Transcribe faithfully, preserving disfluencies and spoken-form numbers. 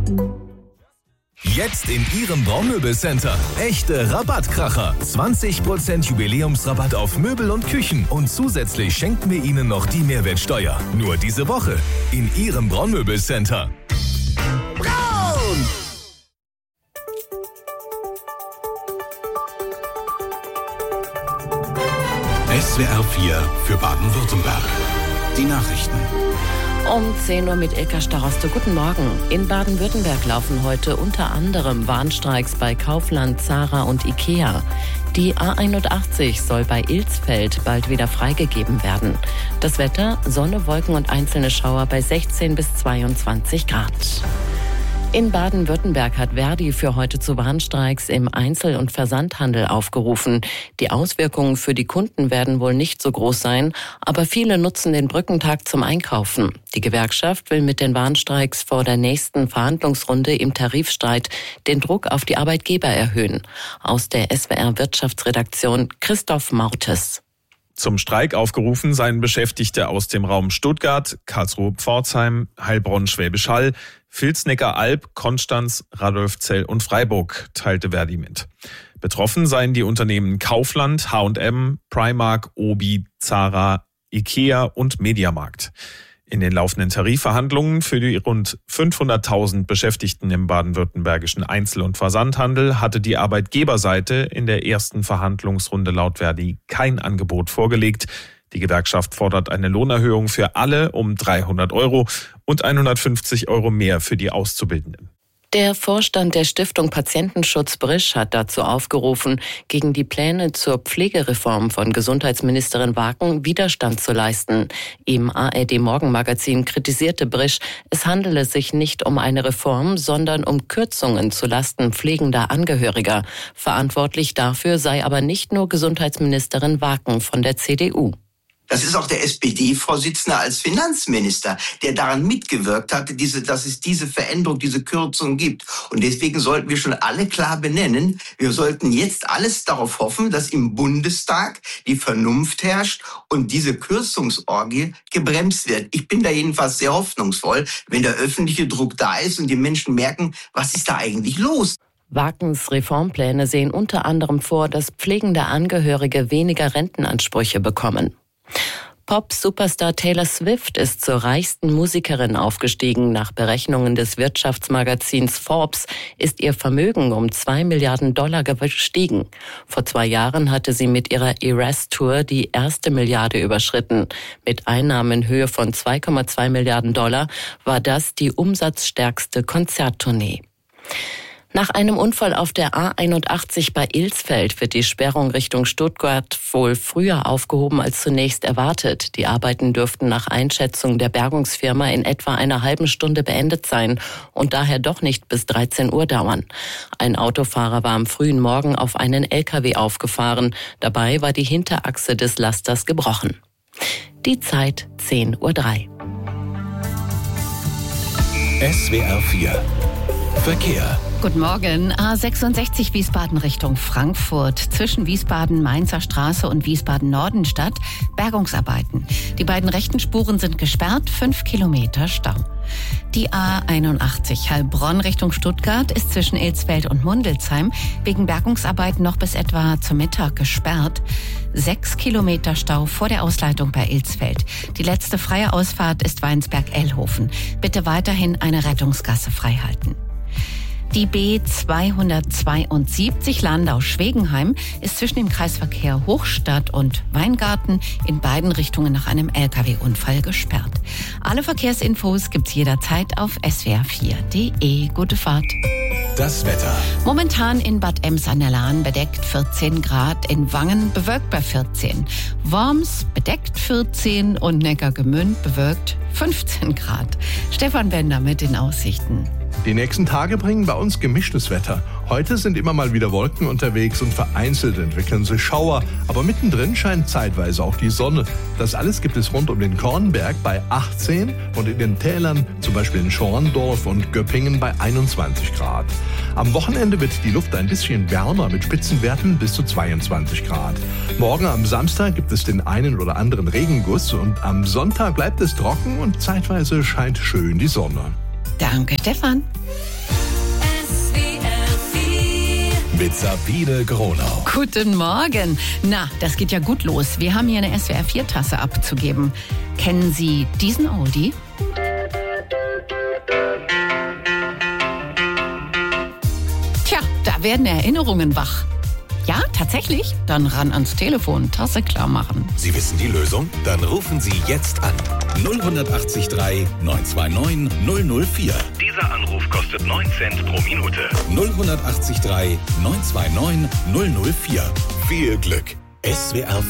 Jetzt in Ihrem Braunmöbelcenter. Echte Rabattkracher. zwanzig Prozent Jubiläumsrabatt auf Möbel und Küchen. Und zusätzlich schenken wir Ihnen noch die Mehrwertsteuer. Nur diese Woche in Ihrem Braunmöbelcenter. Braun! S W R vier für Baden-Württemberg. Die Nachrichten. Um zehn Uhr mit Ilka Staroste. Guten Morgen. In Baden-Württemberg laufen heute unter anderem Warnstreiks bei Kaufland, Zara und Ikea. Die A einundachtzig soll bei Ilsfeld bald wieder freigegeben werden. Das Wetter: Sonne, Wolken und einzelne Schauer bei sechzehn bis zweiundzwanzig Grad. In Baden-Württemberg hat Verdi für heute zu Warnstreiks im Einzel- und Versandhandel aufgerufen. Die Auswirkungen für die Kunden werden wohl nicht so groß sein, aber viele nutzen den Brückentag zum Einkaufen. Die Gewerkschaft will mit den Warnstreiks vor der nächsten Verhandlungsrunde im Tarifstreit den Druck auf die Arbeitgeber erhöhen. Aus der S W R Wirtschaftsredaktion Christoph Mautes. Zum Streik aufgerufen seien Beschäftigte aus dem Raum Stuttgart, Karlsruhe-Pforzheim, Heilbronn-Schwäbisch Hall, Vilsnecker-Alb, Konstanz, Radolfzell und Freiburg, teilte Verdi mit. Betroffen seien die Unternehmen Kaufland, H und M, Primark, Obi, Zara, Ikea und Mediamarkt. In den laufenden Tarifverhandlungen für die rund fünfhunderttausend Beschäftigten im baden-württembergischen Einzel- und Versandhandel hatte die Arbeitgeberseite in der ersten Verhandlungsrunde laut Verdi kein Angebot vorgelegt. Die Gewerkschaft fordert eine Lohnerhöhung für alle um dreihundert Euro und hundertfünfzig Euro mehr für die Auszubildenden. Der Vorstand der Stiftung Patientenschutz Brisch hat dazu aufgerufen, gegen die Pläne zur Pflegereform von Gesundheitsministerin Waken Widerstand zu leisten. Im A R D-Morgenmagazin kritisierte Brisch, es handele sich nicht um eine Reform, sondern um Kürzungen zulasten pflegender Angehöriger. Verantwortlich dafür sei aber nicht nur Gesundheitsministerin Waken von der C D U. Das ist auch der S P D-Vorsitzende als Finanzminister, der daran mitgewirkt hatte, diese, dass es diese Veränderung, diese Kürzung gibt. Und deswegen sollten wir schon alle klar benennen, wir sollten jetzt alles darauf hoffen, dass im Bundestag die Vernunft herrscht und diese Kürzungsorgie gebremst wird. Ich bin da jedenfalls sehr hoffnungsvoll, wenn der öffentliche Druck da ist und die Menschen merken, was ist da eigentlich los? Wakens Reformpläne sehen unter anderem vor, dass pflegende Angehörige weniger Rentenansprüche bekommen. Pop-Superstar Taylor Swift ist zur reichsten Musikerin aufgestiegen. Nach Berechnungen des Wirtschaftsmagazins Forbes ist ihr Vermögen um zwei Milliarden Dollar gestiegen. Vor zwei Jahren hatte sie mit ihrer Eras-Tour die erste Milliarde überschritten. Mit Einnahmen in Höhe von zwei Komma zwei Milliarden Dollar war das die umsatzstärkste Konzerttournee. Nach einem Unfall auf der A einundachtzig bei Ilsfeld wird die Sperrung Richtung Stuttgart wohl früher aufgehoben als zunächst erwartet. Die Arbeiten dürften nach Einschätzung der Bergungsfirma in etwa einer halben Stunde beendet sein und daher doch nicht bis dreizehn Uhr dauern. Ein Autofahrer war am frühen Morgen auf einen L K W aufgefahren. Dabei war die Hinterachse des Lasters gebrochen. Die Zeit zehn Uhr drei. S W R vier Verkehr. Guten Morgen. A sechsundsechzig Wiesbaden Richtung Frankfurt. Zwischen Wiesbaden-Mainzer Straße und Wiesbaden-Nordenstadt Bergungsarbeiten. Die beiden rechten Spuren sind gesperrt, fünf Kilometer Stau. Die A einundachtzig Heilbronn Richtung Stuttgart ist zwischen Ilsfeld und Mundelsheim wegen Bergungsarbeiten noch bis etwa zum Mittag gesperrt. Sechs Kilometer Stau vor der Ausleitung bei Ilsfeld. Die letzte freie Ausfahrt ist Weinsberg-Ellhofen. Bitte weiterhin eine Rettungsgasse freihalten. Die B zweihundertzweiundsiebzig Landau-Schwegenheim ist zwischen dem Kreisverkehr Hochstadt und Weingarten in beiden Richtungen nach einem L K W-Unfall gesperrt. Alle Verkehrsinfos gibt's jederzeit auf S W R vier punkt de. Gute Fahrt. Das Wetter. Momentan in Bad Ems an der Lahn bedeckt vierzehn Grad, in Wangen bewölkt bei vierzehn. Worms bedeckt vierzehn und Neckargemünd bewölkt fünfzehn Grad. Stefan Bender mit den Aussichten. Die nächsten Tage bringen bei uns gemischtes Wetter. Heute sind immer mal wieder Wolken unterwegs und vereinzelt entwickeln sich Schauer. Aber mittendrin scheint zeitweise auch die Sonne. Das alles gibt es rund um den Kornberg bei achtzehn und in den Tälern, zum Beispiel in Schorndorf und Göppingen, bei einundzwanzig Grad. Am Wochenende wird die Luft ein bisschen wärmer mit Spitzenwerten bis zu zweiundzwanzig Grad. Morgen am Samstag gibt es den einen oder anderen Regenguss und am Sonntag bleibt es trocken und zeitweise scheint schön die Sonne. Danke, Stefan. mit Sabine Gronau. Guten Morgen. Na, das geht ja gut los. Wir haben hier eine S W R vier Tasse abzugeben. Kennen Sie diesen Oldie? Tja, da werden Erinnerungen wach. Ja, tatsächlich? Dann ran ans Telefon, Tasse klar machen. Sie wissen die Lösung? Dann rufen Sie jetzt an. null acht drei neun zwei neun null null vier. Dieser Anruf kostet neun Cent pro Minute. null acht drei neun zwei neun null null vier. Viel Glück. S W R